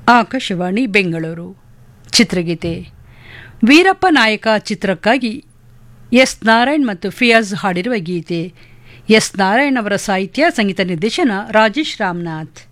ಆಕಾಶವಾಣಿ ಬೆಂಗಳೂರು. ಚಿತ್ರಗೀತೆ ವೀರಪ್ಪ ನಾಯಕ ಚಿತ್ರಕ್ಕಾಗಿ ಎಸ್ ನಾರಾಯಣ್ ಮತ್ತು ಫಿಯಾಜ್ ಹಾಡಿರುವ ಗೀತೆ. ಎಸ್ ನಾರಾಯಣ್ ಅವರ ಸಾಹಿತ್ಯ, ಸಂಗೀತ ನಿರ್ದೇಶನ ರಾಜೇಶ್ ರಾಮನಾಥ್.